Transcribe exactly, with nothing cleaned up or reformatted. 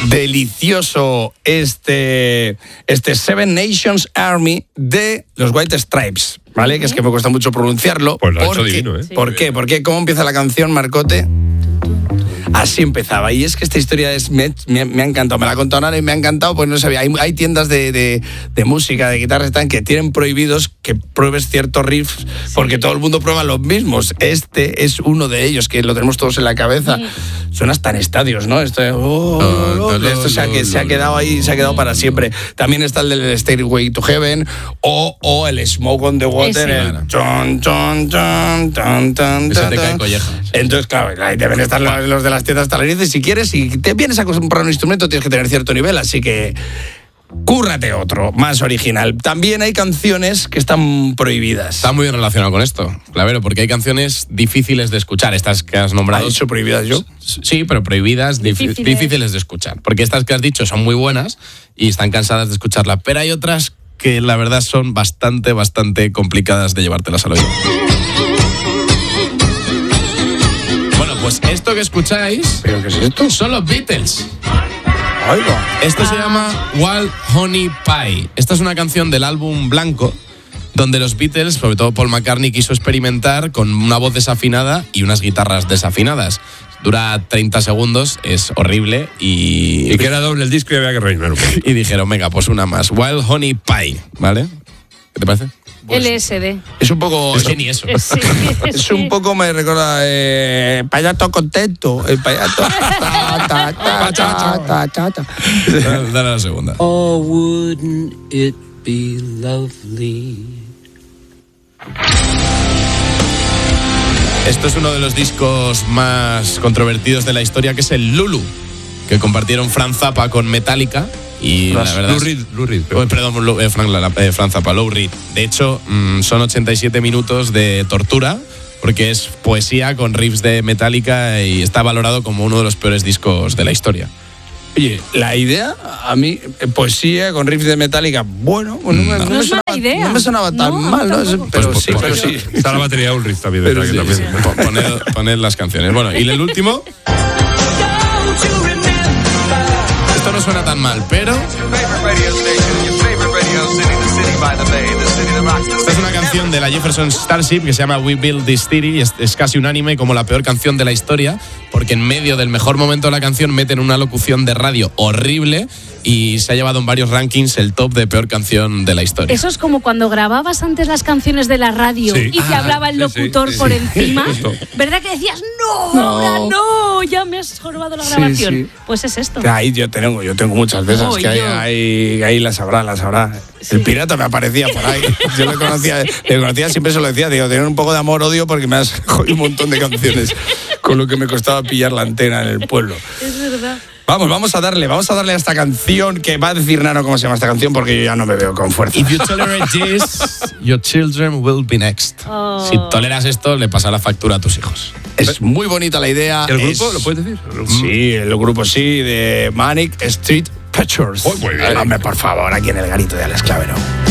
delicioso este, este Seven Nations Army de los White Stripes, ¿vale? Que es que me cuesta mucho pronunciarlo. Pues lo ha porque, hecho divino, ¿eh? Sí. ¿Por qué? Porque ¿cómo empieza la canción, Marcote? Así empezaba. Y es que esta historia es, me, me, me ha encantado. Me la ha contado Nara y me ha encantado, pues no sabía. Hay, hay tiendas de, de, de música, de guitarras que tienen prohibidos que pruebes ciertos riffs porque sí. todo el mundo prueba los mismos. Este es uno de ellos, que lo tenemos todos en la cabeza. Sí. Suena hasta en estadios, ¿no? Esto, oh, oh, oh, esto se, ha, se ha quedado ahí, se ha quedado para siempre. También está el del Stairway to Heaven o, o el Smoke on the Water. Ese. El chon, chon, chon, chon, chon, Ese te cae collejas. Entonces, claro, ahí deben estar los, los de las tiendas talarices. Si quieres, si te vienes a comprar un instrumento, tienes que tener cierto nivel, así que cúrrate otro, más original. También hay canciones que están prohibidas. Está muy relacionado con esto, Clavero, porque hay canciones difíciles de escuchar. Estas que has nombrado. ¿Has dicho prohibidas yo? Sí, pero prohibidas, difíciles. difíciles de escuchar. Porque estas que has dicho son muy buenas y están cansadas de escucharlas. Pero hay otras que la verdad son bastante, bastante complicadas de llevártelas al oído. Bueno, pues esto que escucháis... ¿Pero qué es esto? Son los Beatles. Ahí va. Esto se llama Wild Honey Pie. Esta es una canción del álbum Blanco, donde los Beatles, sobre todo Paul McCartney, quiso experimentar con una voz desafinada y unas guitarras desafinadas. Dura treinta segundos, es horrible y... Y que era doble el disco y había que rellenar un poquito. Y dijeron, venga, pues una más. Wild Honey Pie, ¿vale? ¿Qué te parece? Pues, L S D. Es un poco... Es que ni eso. Sí, es sí. un poco, me recuerda, eh, payato contento. El payato... ta, ta, ta, ta, ta, ta, ta. Dale, dale a la segunda. Oh, wouldn't it be lovely? Esto es uno de los discos más controvertidos de la historia, que es el Lulu, que compartieron Frank Zappa con Metallica. Y Las, la verdad Lou Reed, Lou Reed, oh, perdón, Lou, eh, Frank, la, eh, Frank Zappa, Lou Reed. De hecho, mmm, son ochenta y siete minutos de tortura, porque es poesía con riffs de Metallica y está valorado como uno de los peores discos de la historia. Oye, la idea, a mí, poesía con riffs de Metallica, bueno, bueno no, no, no me es sonaba, mala idea. no me sonaba tan No, mal, ¿no? tampoco. Pero Pues, sí, pues, pero pues, sí. Está la batería Ulrich también. Pero que sí, también. sí. Poned, poned las canciones. Bueno, y el último... Esto no suena tan mal, pero... Esta es una canción de la Jefferson Starship que se llama We Build This City y es, es casi unánime como la peor canción de la historia, porque en medio del mejor momento de la canción meten una locución de radio horrible y se ha llevado en varios rankings el top de peor canción de la historia. Eso es como cuando grababas antes las canciones de la radio Sí. y te Ah, hablaba el sí, locutor sí, sí, por sí. encima. Justo. ¿Verdad que decías, no, No. ahora no, ya me has jorobado la Sí, grabación? sí. Pues es esto. Ahí yo tengo, yo tengo muchas de esas, Oh, que ahí, yo. ahí, ahí las sabrá, las sabrá. Sí. El pirata me aparecía por ahí. Yo le conocía, le conocía, siempre se lo decía, digo, tenía un poco de amor-odio porque me has jodido un montón de canciones, con lo que me costaba pillar la antena en el pueblo. Es verdad. Vamos, vamos a darle, vamos a darle a esta canción, que va a decir Nano cómo se llama esta canción, porque yo ya no me veo con fuerza. If you tolerate this, your children will be next. Oh. Si toleras esto, le pasa la factura a tus hijos. Es muy bonita la idea. ¿El grupo? es- ¿Lo puedes decir? Sí, el grupo sí, de Manic Street Preachers. Oh, muy bien. Hombre, por favor, aquí en el garito de Alex Clavero.